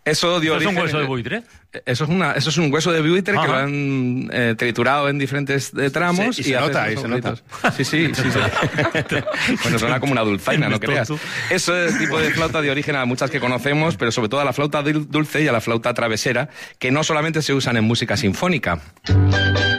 Eso dio ¿Eso origen... es un hueso de buitre? Eso es un hueso de buitre. Ajá. Que lo han triturado en diferentes tramos. Sí, y se nota, haces y se nota. Sí. Bueno, suena como una dulzaina, no creas. Ese tipo de flauta dio origen a muchas que conocemos, pero sobre todo a la flauta dulce y a la flauta travesera, que no solamente se usan en música sinfónica.